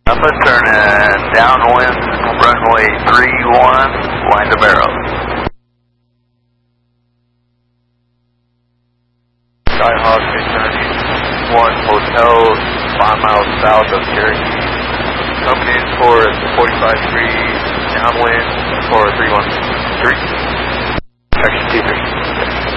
Alpha turning downwind, runway 31, line to barrel. Skyhawk 691 Hotel, 5 miles south of Cherokee. Coming in for 45 degrees, downwind for 313. Section 23.